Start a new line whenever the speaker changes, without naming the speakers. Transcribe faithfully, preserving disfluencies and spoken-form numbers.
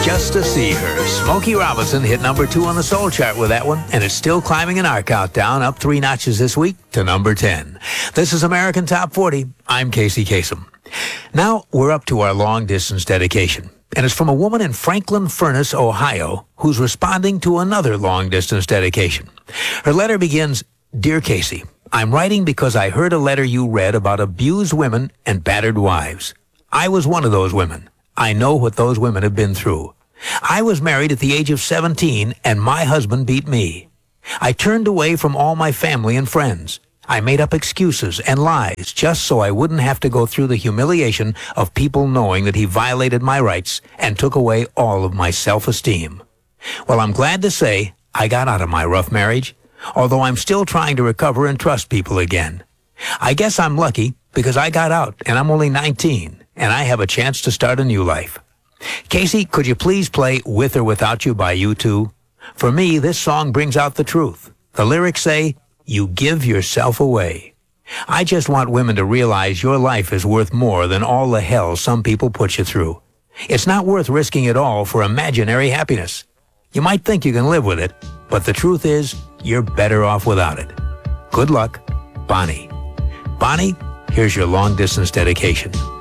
Just to See Her. Smokey Robinson hit number two on the soul chart with that one, and it's still climbing in our countdown, up three notches this week to number ten. This is American Top forty. I'm Casey Kasem. Now we're up to our long-distance dedication, and it's from a woman in Franklin Furnace, Ohio, who's responding to another long-distance dedication. Her letter begins, Dear Casey, I'm writing because I heard a letter you read about abused women and battered wives. I was one of those women. I know what those women have been through. I was married at the age of seventeen, and my husband beat me. I turned away from all my family and friends. I made up excuses and lies just so I wouldn't have to go through the humiliation of people knowing that he violated my rights and took away all of my self-esteem. Well, I'm glad to say I got out of my rough marriage, although I'm still trying to recover and trust people again. I guess I'm lucky because I got out and I'm only nineteen. And I have a chance to start a new life. Casey, could you please play With or Without You by U two? For me, this song brings out the truth. The lyrics say, you give yourself away. I just want women to realize your life is worth more than all the hell some people put you through. It's not worth risking it all for imaginary happiness. You might think you can live with it, but the truth is, you're better off without it. Good luck, Bonnie. Bonnie, here's your long-distance dedication.